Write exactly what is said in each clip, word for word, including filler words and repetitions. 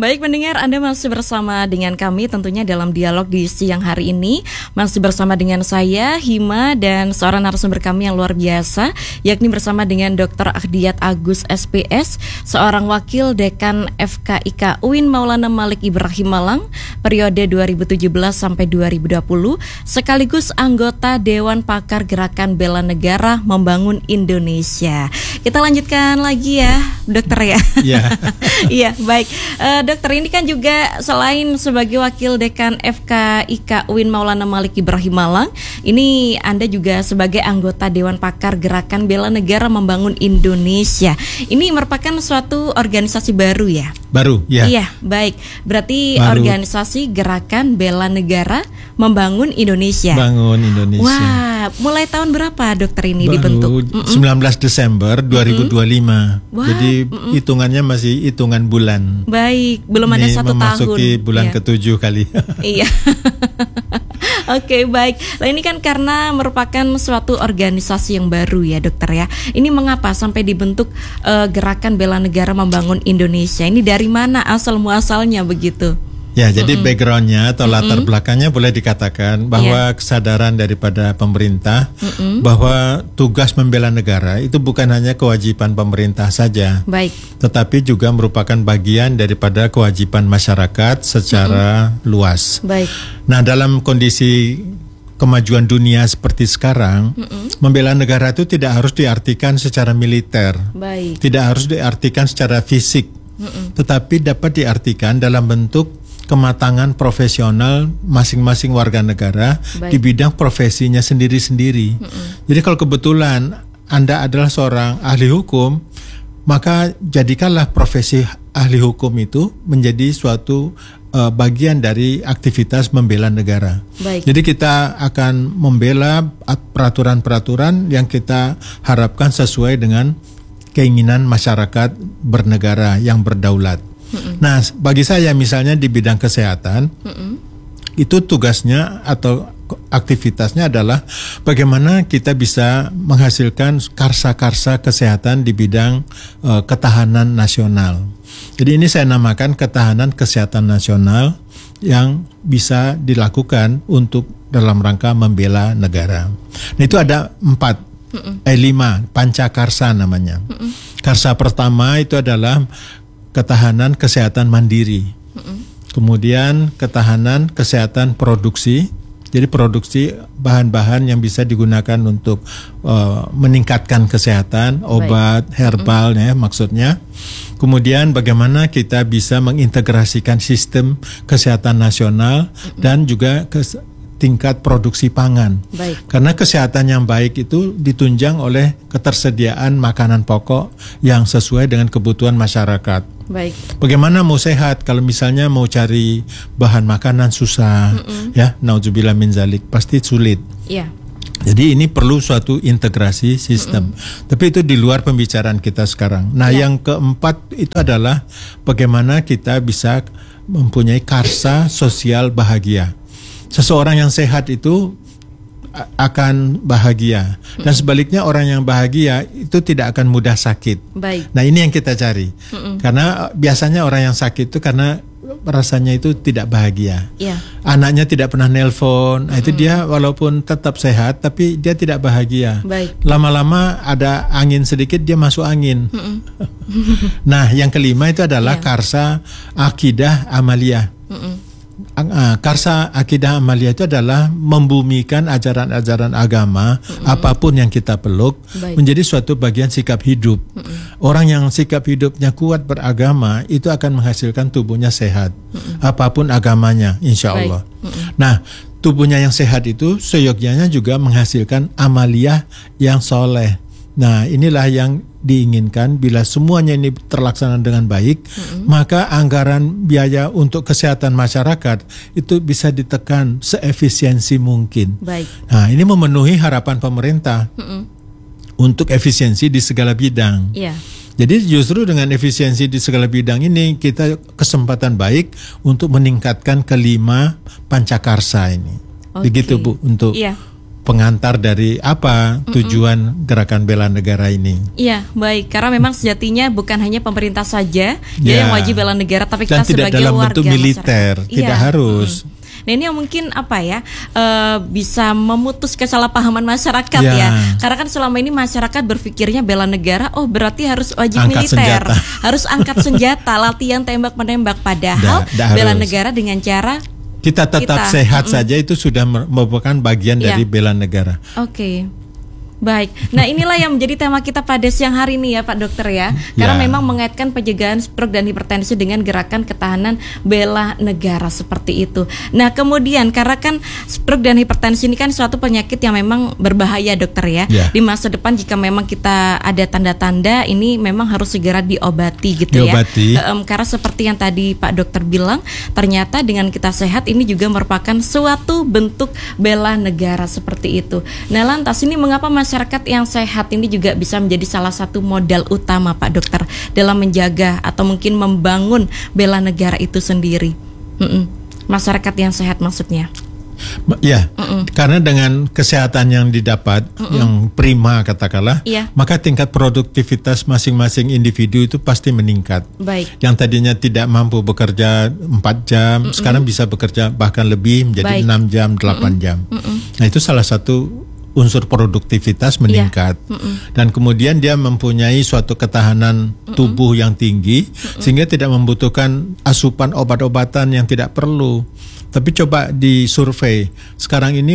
Baik pendengar, Anda masih bersama dengan kami tentunya dalam dialog di siang hari ini. Masih bersama dengan saya, Hima, dan seorang narasumber kami yang luar biasa, yakni bersama dengan Doktor Akhdiyat Agus S P S, seorang wakil dekan F K I K U I N Maulana Malik Ibrahim Malang periode dua ribu tujuh belas sampai dua ribu dua puluh, sekaligus anggota Dewan Pakar Gerakan Bela Negara Membangun Indonesia. Kita lanjutkan lagi ya, Dokter ya. Iya. Iya, baik. Uh, Dokter, ini kan juga selain sebagai wakil dekan F K I K U I N Maulana Malik Ibrahim Malang, ini Anda juga sebagai anggota Dewan Pakar Gerakan Bela Negara Membangun Indonesia. Ini merupakan suatu organisasi baru ya? Baru, ya. Iya, baik. Berarti baru. Organisasi Gerakan Bela Negara Membangun Indonesia. Bangun Indonesia. Wah, mulai tahun berapa Dokter ini baru dibentuk? sembilan belas Desember dua ribu dua puluh lima. Wah, jadi mm-mm. hitungannya masih hitungan bulan. Baik, belum ada ini satu tahun. Memasuki bulan ya. ketujuh kali. Iya. Oke, baik. Nah, ini kan karena merupakan suatu organisasi yang baru ya, Dokter ya. Ini mengapa sampai dibentuk uh, Gerakan Bela Negara Membangun Indonesia? Ini dari mana asal muasalnya begitu? Ya, jadi mm-mm. backgroundnya atau latar mm-mm. belakangnya boleh dikatakan bahwa yeah. kesadaran daripada pemerintah mm-mm. bahwa tugas membela negara itu bukan hanya kewajiban pemerintah saja, baik, tetapi juga merupakan bagian daripada kewajiban masyarakat secara mm-mm. luas. Baik. Nah, dalam kondisi kemajuan dunia seperti sekarang, mm-mm. membela negara itu tidak harus diartikan secara militer, baik, tidak harus diartikan secara fisik, mm-mm. tetapi dapat diartikan dalam bentuk kematangan profesional masing-masing warga negara baik. Di bidang profesinya sendiri-sendiri. Mm-mm. Jadi kalau kebetulan Anda adalah seorang ahli hukum, maka jadikanlah profesi ahli hukum itu menjadi suatu uh, bagian dari aktivitas membela negara. Baik. Jadi kita akan membela peraturan-peraturan yang kita harapkan sesuai dengan keinginan masyarakat bernegara yang berdaulat. Mm-mm. Nah, bagi saya misalnya di bidang kesehatan, Mm-mm. itu tugasnya atau aktivitasnya adalah bagaimana kita bisa menghasilkan karsa-karsa kesehatan di bidang uh, ketahanan nasional. Jadi ini saya namakan ketahanan kesehatan nasional yang bisa dilakukan untuk dalam rangka membela negara. Nah, itu ada empat, Mm-mm. eh lima, pancakarsa namanya. Mm-mm. Karsa pertama itu adalah ketahanan kesehatan mandiri, mm-hmm. kemudian ketahanan kesehatan produksi, jadi produksi bahan-bahan yang bisa digunakan untuk uh, meningkatkan kesehatan, obat, baik. Herbal, mm-hmm. ya maksudnya. Kemudian bagaimana kita bisa mengintegrasikan sistem kesehatan nasional, mm-hmm. dan juga kes- tingkat produksi pangan. Baik. Karena kesehatan yang baik itu ditunjang oleh ketersediaan makanan pokok yang sesuai dengan kebutuhan masyarakat. Baik. Bagaimana mau sehat kalau misalnya mau cari bahan makanan susah, Mm-mm. ya, naudzubillah min zalik, pasti sulit. Iya. Jadi ini perlu suatu integrasi sistem. Mm-mm. Tapi itu di luar pembicaraan kita sekarang. Nah, ya. Yang keempat itu adalah bagaimana kita bisa mempunyai karsa sosial bahagia. Seseorang yang sehat itu akan bahagia, dan sebaliknya orang yang bahagia itu tidak akan mudah sakit. Baik. Nah, ini yang kita cari. Mm-mm. Karena biasanya orang yang sakit itu karena rasanya itu tidak bahagia. Yeah. Anaknya tidak pernah nelpon, nah, itu dia walaupun tetap sehat tapi dia tidak bahagia. Baik. Lama-lama ada angin sedikit dia masuk angin. Nah, yang kelima itu adalah yeah. karsa akidah amaliyah. Mm-mm. Karsa akidah amaliyah itu adalah membumikan ajaran-ajaran agama, mm-hmm. apapun yang kita peluk, baik. Menjadi suatu bagian sikap hidup. Mm-hmm. Orang yang sikap hidupnya kuat beragama itu akan menghasilkan tubuhnya sehat, mm-hmm. apapun agamanya, insya Allah. Mm-hmm. Nah, tubuhnya yang sehat itu seyogyanya juga menghasilkan amaliyah yang soleh. Nah, inilah yang diinginkan. Bila semuanya ini terlaksana dengan baik, mm-hmm. maka anggaran biaya untuk kesehatan masyarakat itu bisa ditekan seefisiensi mungkin. Baik. Nah, ini memenuhi harapan pemerintah, mm-hmm. untuk efisiensi di segala bidang. Yeah. Jadi justru dengan efisiensi di segala bidang ini kita kesempatan baik untuk meningkatkan kelima pancakarsa ini. Okay. Begitu Bu untuk yeah. pengantar dari apa tujuan Mm-mm. gerakan bela negara ini. Iya, baik. Karena memang sejatinya bukan hanya pemerintah saja ya, ya yang wajib bela negara, tapi dan kita tidak sebagai dalam warga bentuk militer, masyarakat. tidak Iya. harus. Mm. Nah ini yang mungkin apa ya uh, bisa memutus kesalahpahaman masyarakat ya. ya. Karena kan selama ini masyarakat berpikirnya bela negara, oh berarti harus wajib angkat militer, senjata. harus angkat senjata, latihan tembak menembak. Padahal da, da bela harus. negara dengan cara kita tetap kita, sehat mm-mm. saja itu sudah merupakan bagian ya. dari bela negara. Oke. Okay. Baik, nah inilah yang menjadi tema kita pada siang hari ini ya Pak Dokter ya. Karena ya. memang mengaitkan pencegahan stroke dan hipertensi dengan gerakan ketahanan bela negara seperti itu. Nah kemudian karena kan stroke dan hipertensi ini kan suatu penyakit yang memang berbahaya Dokter ya, ya. Di masa depan jika memang kita ada tanda-tanda ini memang harus segera diobati gitu diobati. ya um, Karena seperti yang tadi Pak Dokter bilang, ternyata dengan kita sehat ini juga merupakan suatu bentuk bela negara seperti itu. Nah lantas ini mengapa mas masyarakat yang sehat ini juga bisa menjadi salah satu modal utama Pak Dokter dalam menjaga atau mungkin membangun bela negara itu sendiri. Mm-mm. Masyarakat yang sehat maksudnya. Ya, Mm-mm. karena dengan kesehatan yang didapat Mm-mm. yang prima katakanlah, iya. maka tingkat produktivitas masing-masing individu itu pasti meningkat. Baik. Yang tadinya tidak mampu bekerja empat jam, Mm-mm. sekarang bisa bekerja bahkan lebih menjadi Baik. enam jam, delapan Mm-mm. jam. Mm-mm. Nah itu salah satu unsur produktivitas meningkat, yeah. dan kemudian dia mempunyai suatu ketahanan tubuh yang tinggi, Mm-mm. sehingga tidak membutuhkan asupan obat-obatan yang tidak perlu. Tapi coba disurvei, sekarang ini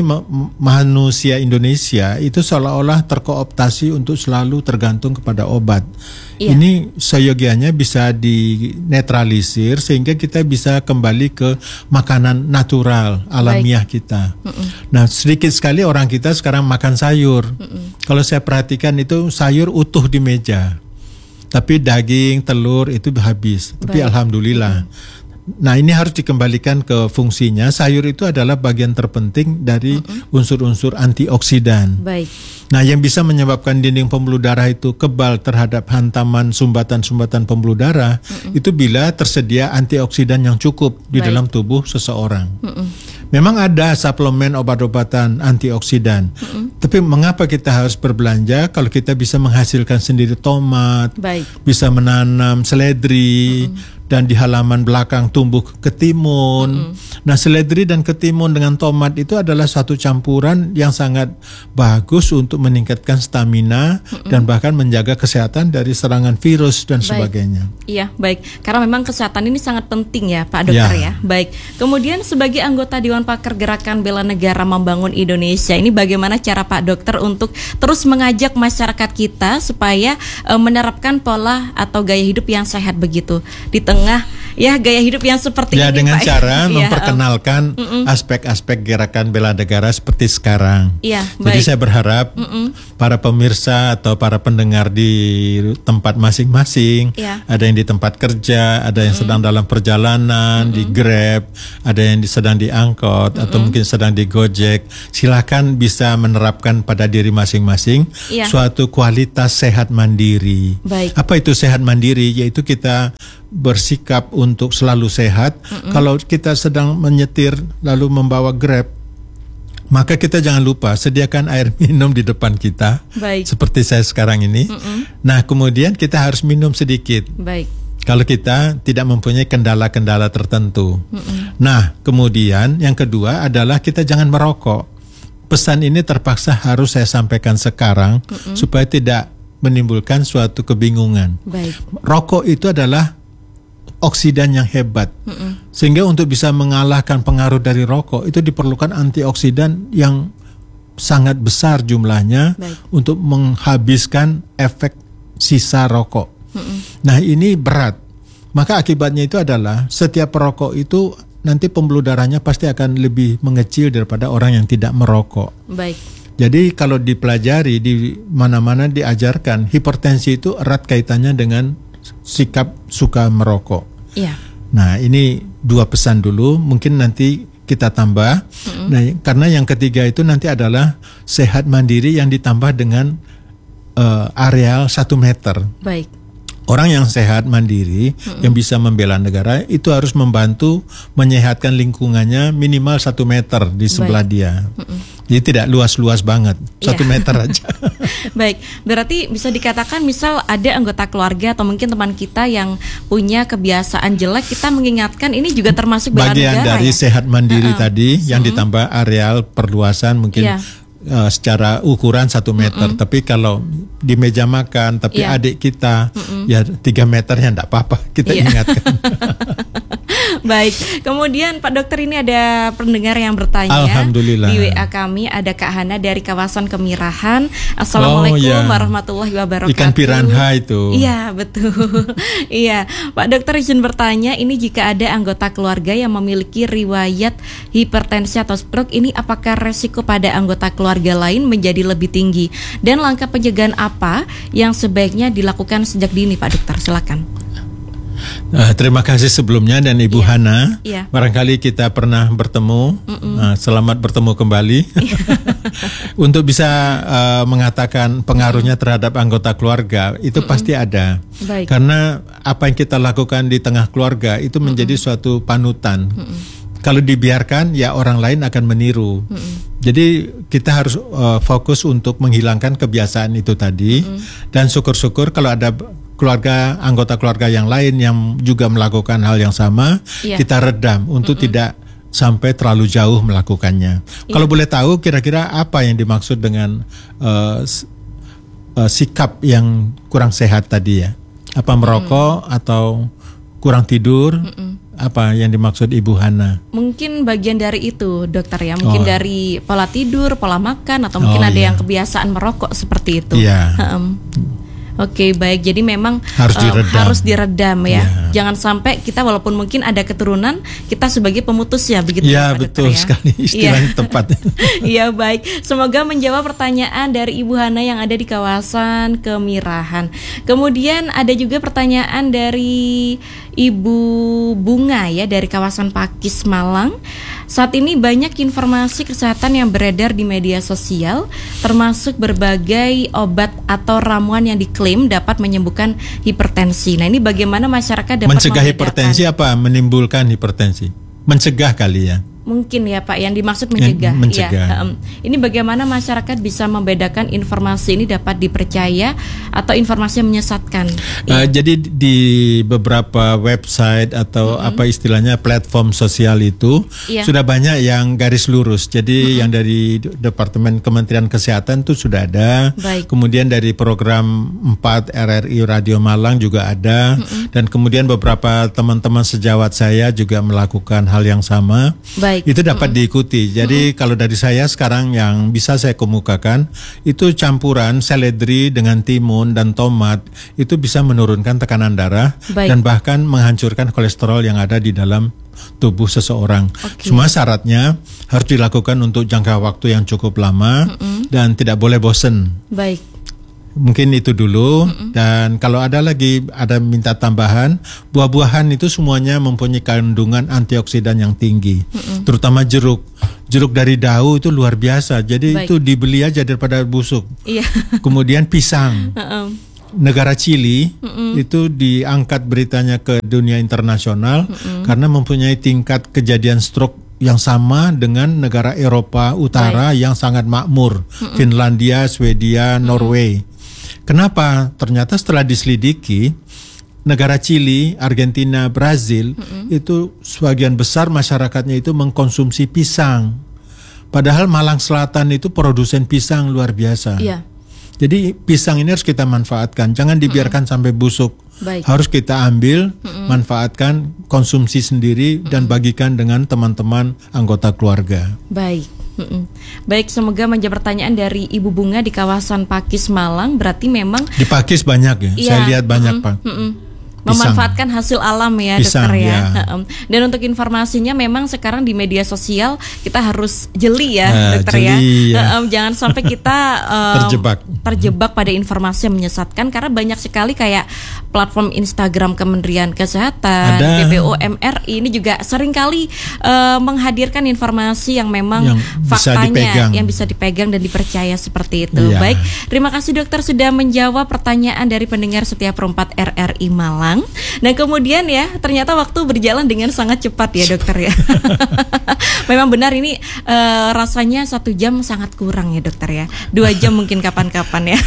manusia Indonesia itu seolah-olah terkooptasi untuk selalu tergantung kepada obat. Yeah. Ini seyogianya bisa dinetralisir sehingga kita bisa kembali ke makanan natural, alamiah Baik. kita. Mm-mm. Nah sedikit sekali orang kita sekarang makan sayur. Mm-mm. Kalau saya perhatikan itu sayur utuh di meja, tapi daging, telur itu habis. Tapi Baik. alhamdulillah. Mm-mm. Nah ini harus dikembalikan ke fungsinya. Sayur itu adalah bagian terpenting dari Mm-mm. unsur-unsur antioksidan. Baik. Nah yang bisa menyebabkan dinding pembuluh darah itu kebal terhadap hantaman sumbatan-sumbatan pembuluh darah Mm-mm. itu bila tersedia antioksidan yang cukup di Baik. dalam tubuh seseorang. Mm-mm. Memang ada suplemen obat-obatan antioksidan, Mm-mm. tapi mengapa kita harus berbelanja kalau kita bisa menghasilkan sendiri tomat, Baik. bisa menanam seledri, Mm-mm. dan di halaman belakang tumbuh ketimun. Mm-mm. Nah seledri dan ketimun dengan tomat itu adalah satu campuran yang sangat bagus untuk meningkatkan stamina Mm-mm. dan bahkan menjaga kesehatan dari serangan virus dan baik. sebagainya. Iya baik, karena memang kesehatan ini sangat penting ya Pak Dokter ya. ya. Baik, kemudian sebagai anggota Dewan Pakar Gerakan Bela Negara Membangun Indonesia, ini bagaimana cara Pak Dokter untuk terus mengajak masyarakat kita supaya e, menerapkan pola atau gaya hidup yang sehat begitu di tengah ya gaya hidup yang seperti ya, ini dengan Pak. cara ya, memperkenalkan um, aspek-aspek gerakan bela negara seperti sekarang. Ya, Jadi baik. saya berharap Mm-mm. para pemirsa atau para pendengar di tempat masing-masing, ya. ada yang di tempat kerja, ada yang Mm-mm. sedang dalam perjalanan, Mm-mm. di Grab, ada yang sedang di angkot, Mm-mm. atau mungkin sedang di Gojek. Silakan bisa menerapkan pada diri masing-masing ya. suatu kualitas sehat mandiri. Baik. Apa itu sehat mandiri? Yaitu kita bersikap untuk selalu sehat. Mm-mm. Kalau kita sedang menyetir lalu membawa Grab, maka kita jangan lupa sediakan air minum di depan kita. Baik. Seperti saya sekarang ini. Mm-mm. Nah, kemudian kita harus minum sedikit. Baik. Kalau kita tidak mempunyai kendala-kendala tertentu. Mm-mm. Nah, kemudian yang kedua adalah kita jangan merokok. Pesan ini terpaksa harus saya sampaikan sekarang Mm-mm. supaya tidak menimbulkan suatu kebingungan. Baik. Rokok itu adalah oksidan yang hebat, Mm-mm. sehingga untuk bisa mengalahkan pengaruh dari rokok itu diperlukan antioksidan yang sangat besar jumlahnya Baik. untuk menghabiskan efek sisa rokok. Mm-mm. Nah ini berat, maka akibatnya itu adalah setiap perokok itu nanti pembuluh darahnya pasti akan lebih mengecil daripada orang yang tidak merokok. Baik. Jadi kalau dipelajari di mana-mana diajarkan hipertensi itu erat kaitannya dengan sikap suka merokok. Iya. Nah ini dua pesan dulu, mungkin nanti kita tambah. Mm-hmm. Nah karena yang ketiga itu nanti adalah sehat mandiri yang ditambah dengan uh, areal satu meter. Baik. Orang yang sehat mandiri mm-hmm. yang bisa membela negara itu harus membantu menyehatkan lingkungannya minimal satu meter di sebelah Baik. dia. Mm-hmm. Jadi tidak luas-luas banget, satu yeah. meter aja. Baik, berarti bisa dikatakan misal ada anggota keluarga atau mungkin teman kita yang punya kebiasaan jelek, kita mengingatkan ini juga termasuk bela bagian negara dari ya? sehat mandiri uh-uh. tadi yang mm-hmm. ditambah areal perluasan mungkin. Yeah. Uh, secara ukuran satu meter, mm-mm. tapi kalau di meja makan, tapi yeah. adik kita mm-mm. ya tiga meter ya enggak apa-apa, kita yeah. ingatkan. Baik, kemudian Pak Dokter ini ada pendengar yang bertanya. Alhamdulillah. Di W A kami ada Kak Hana dari kawasan Kemirahan. Assalamualaikum oh, ya. warahmatullahi wabarakatuh. Ikan piranha itu. Iya betul. Iya, Pak Dokter izin bertanya, ini jika ada anggota keluarga yang memiliki riwayat hipertensi atau stroke, ini apakah resiko pada anggota keluarga lain menjadi lebih tinggi? Dan langkah pencegahan apa yang sebaiknya dilakukan sejak dini, Pak Dokter? Silakan. Uh, terima kasih sebelumnya dan Ibu yeah. Hana. Yeah. Barangkali kita pernah bertemu. Uh, selamat bertemu kembali. Untuk bisa uh, mengatakan pengaruhnya terhadap anggota keluarga itu Mm-mm. pasti ada. Baik. Karena apa yang kita lakukan di tengah keluarga itu menjadi Mm-mm. suatu panutan. Mm-mm. Kalau dibiarkan ya orang lain akan meniru. Mm-mm. Jadi kita harus uh, fokus untuk menghilangkan kebiasaan itu tadi. Mm-mm. Dan syukur-syukur kalau ada keluarga, anggota keluarga yang lain yang juga melakukan hal yang sama, yeah. kita redam untuk Mm-mm. tidak sampai terlalu jauh melakukannya. Yeah. Kalau boleh tahu kira-kira apa yang dimaksud dengan uh, uh, sikap yang kurang sehat tadi ya? Apa merokok mm. atau kurang tidur? Mm-mm. Apa yang dimaksud Ibu Hana? Mungkin bagian dari itu, dokter ya. Mungkin oh. dari pola tidur, pola makan, atau mungkin oh, ada yeah. yang kebiasaan merokok seperti itu. Iya. Yeah. Um. Oke, okay, baik. Jadi memang harus diredam, uh, harus diredam ya. Yeah. Jangan sampai kita walaupun mungkin ada keturunan, kita sebagai pemutus ya, begitu ya, Pak betul Dokter, ya? Sekali istilahnya yeah. tepat. Iya, baik. Semoga menjawab pertanyaan dari Ibu Hana yang ada di kawasan Kemirahan. Kemudian ada juga pertanyaan dari Ibu Bunga ya dari kawasan Pakis Malang. Saat ini banyak informasi kesehatan yang beredar di media sosial, termasuk berbagai obat atau ramuan yang diklaim dapat menyembuhkan hipertensi. Nah, ini bagaimana masyarakat dapat mencegah hipertensi apa menimbulkan hipertensi? Mencegah kali ya. Mungkin ya Pak, yang dimaksud mencegah. mencegah. Ya, um, ini bagaimana masyarakat bisa membedakan informasi ini dapat dipercaya atau informasi yang menyesatkan? Uh, ya. Jadi di beberapa website atau mm-hmm. apa istilahnya platform sosial itu yeah. sudah banyak yang garis lurus. Jadi mm-hmm. yang dari Departemen Kementerian Kesehatan itu sudah ada. Baik. Kemudian dari program empat R R I Radio Malang juga ada. Mm-hmm. Dan kemudian beberapa teman-teman sejawat saya juga melakukan hal yang sama. Baik. Itu dapat mm-hmm. diikuti. Jadi mm-hmm. kalau dari saya sekarang yang bisa saya kemukakan itu campuran seledri dengan timun dan tomat itu bisa menurunkan tekanan darah. Baik. Dan bahkan menghancurkan kolesterol yang ada di dalam tubuh seseorang. Okay. Semua syaratnya harus dilakukan untuk jangka waktu yang cukup lama mm-hmm. dan tidak boleh bosen. Baik. Mungkin itu dulu. Mm-mm. Dan kalau ada lagi ada minta tambahan, buah-buahan itu semuanya mempunyai kandungan antioksidan yang tinggi. Mm-mm. Terutama jeruk. Jeruk dari daun itu luar biasa. Jadi Baik. Itu dibeli aja daripada busuk. Iya. Kemudian pisang. Uh-uh. Negara Chili Mm-mm. itu diangkat beritanya ke dunia internasional Mm-mm. karena mempunyai tingkat kejadian stroke yang sama dengan negara Eropa Utara Baik. Yang sangat makmur. Mm-mm. Finlandia, Swedia, Mm-mm. Norway. Kenapa? Ternyata setelah diselidiki, negara Chili, Argentina, Brazil, mm-hmm. itu sebagian besar masyarakatnya itu mengkonsumsi pisang. Padahal Malang Selatan itu produsen pisang luar biasa. Iya. Jadi pisang ini harus kita manfaatkan, jangan dibiarkan mm-hmm. sampai busuk. Baik. Harus kita ambil, mm-hmm. manfaatkan, konsumsi sendiri mm-hmm. dan bagikan dengan teman-teman anggota keluarga. Baik. Mm-mm. Baik, semoga menjawab pertanyaan dari Ibu Bunga di kawasan Pakis Malang. Berarti memang di Pakis banyak ya, iya, saya lihat banyak mm-mm, Pak. Mm-mm. memanfaatkan hasil alam ya Pisang, dokter ya. ya. Dan untuk informasinya memang sekarang di media sosial kita harus jeli ya uh, dokter jeli, ya. ya. Jangan sampai kita um, terjebak terjebak pada informasi yang menyesatkan, karena banyak sekali kayak platform Instagram Kementerian Kesehatan, Ada. B P O M R I ini juga seringkali uh, menghadirkan informasi yang memang yang bisa faktanya dipegang. yang bisa dipegang dan dipercaya seperti itu. Ya. Baik, terima kasih dokter sudah menjawab pertanyaan dari pendengar Setia Perempat R R I Malang. Dan kemudian ya, ternyata waktu berjalan dengan sangat cepat ya dokter ya. Memang benar ini uh, rasanya satu jam sangat kurang ya dokter ya. Dua jam mungkin kapan-kapan ya.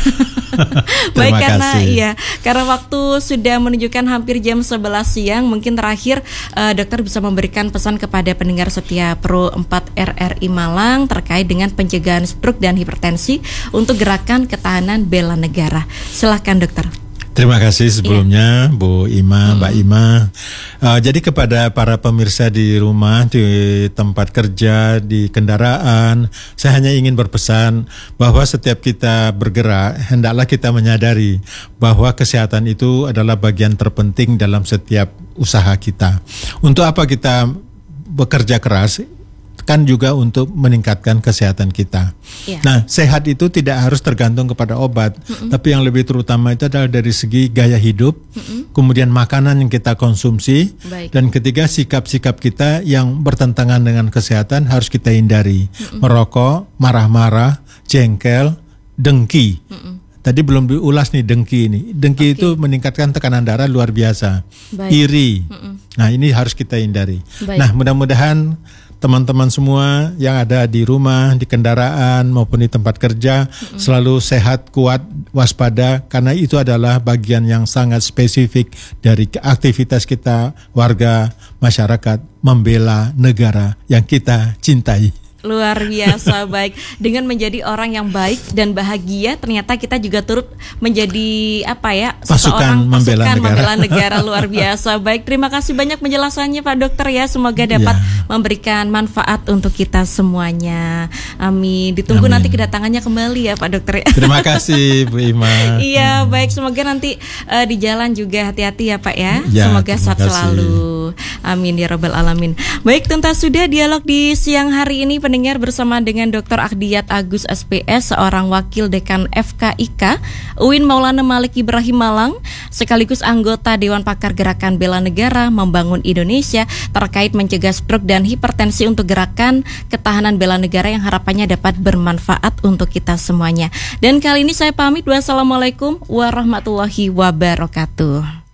Baik, Terima karena kasih. iya, karena waktu sudah menunjukkan hampir jam sebelas siang, mungkin terakhir uh, dokter bisa memberikan pesan kepada pendengar Setia Pro empat R R I Malang terkait dengan pencegahan stroke dan hipertensi untuk gerakan ketahanan bela negara. Silakan dokter. Terima kasih sebelumnya yeah. Bu Ima, hmm. Mbak Ima. Uh, jadi kepada para pemirsa di rumah, di tempat kerja, di kendaraan, saya hanya ingin berpesan bahwa setiap kita bergerak, hendaklah kita menyadari bahwa kesehatan itu adalah bagian terpenting dalam setiap usaha kita. Untuk apa kita bekerja keras? Kan juga untuk meningkatkan kesehatan kita. Ya. Nah, sehat itu tidak harus tergantung kepada obat, mm-mm. tapi yang lebih terutama itu adalah dari segi gaya hidup, mm-mm. kemudian makanan yang kita konsumsi, Baik. dan ketiga sikap-sikap kita yang bertentangan dengan kesehatan harus kita hindari. Mm-mm. Merokok, marah-marah, jengkel, dengki. Mm-mm. Tadi belum diulas nih dengki ini. Dengki okay. itu meningkatkan tekanan darah luar biasa. Baik. Iri. Mm-mm. Nah, ini harus kita hindari. Baik. Nah, mudah-mudahan teman-teman semua yang ada di rumah, di kendaraan maupun di tempat kerja mm-hmm. selalu sehat, kuat, waspada, karena itu adalah bagian yang sangat spesifik dari aktivitas kita warga masyarakat membela negara yang kita cintai. Luar biasa baik. Dengan menjadi orang yang baik dan bahagia, ternyata kita juga turut menjadi apa ya, pasukan membela pasukan negara. membela negara. Luar biasa baik. Terima kasih banyak penjelasannya Pak Dokter ya. Semoga dapat ya. memberikan manfaat untuk kita semuanya. Amin. Ditunggu Amin. nanti kedatangannya kembali ya Pak Dokter ya. Terima kasih Bu Ima. Iya baik. Semoga nanti uh, di jalan juga hati-hati ya Pak ya. ya Semoga sehat selalu. Amin ya Rabbal Alamin. Baik, tuntas sudah dialog di siang hari ini pendengar bersama dengan Doktor Akhdiat Agus S P S, seorang wakil dekan F K I K U I N Maulana Malik Ibrahim Malang, sekaligus anggota Dewan Pakar Gerakan Bela Negara Membangun Indonesia terkait mencegah stroke dan hipertensi untuk gerakan ketahanan bela negara yang harapannya dapat bermanfaat untuk kita semuanya. Dan kali ini saya pamit. Wassalamualaikum warahmatullahi wabarakatuh.